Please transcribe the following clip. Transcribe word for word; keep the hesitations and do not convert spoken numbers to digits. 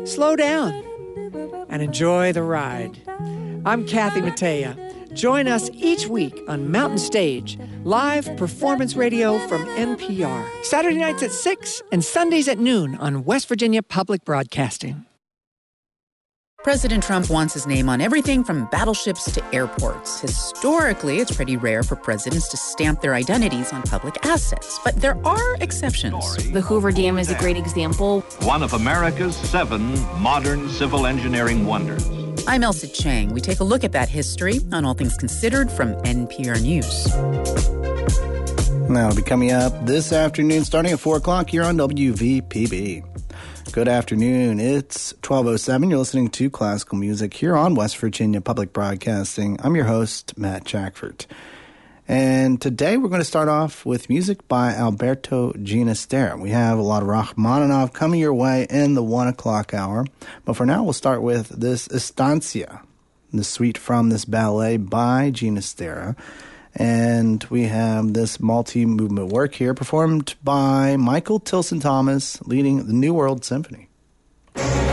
slow down and enjoy the ride. I'm Kathy Mattea. Join us each week on Mountain Stage, live performance radio from N P R. Saturday nights at six and Sundays at noon on West Virginia Public Broadcasting. President Trump wants his name on everything from battleships to airports. Historically, it's pretty rare for presidents to stamp their identities on public assets. But there are exceptions. The Hoover Dam is a great example. One of America's seven modern civil engineering wonders. I'm Elsa Chang. We take a look at that history on All Things Considered from N P R News. That'll be coming up this afternoon starting at four o'clock here on W V P B. Good afternoon. It's twelve oh seven. You're listening to Classical Music here on West Virginia Public Broadcasting. I'm your host, Matt Jackford. And today we're going to start off with music by Alberto Ginastera. We have a lot of Rachmaninoff coming your way in the one o'clock hour. But for now, we'll start with this Estancia, the suite from this ballet by Ginastera. And we have this multi-movement work here performed by Michael Tilson Thomas leading the New World Symphony.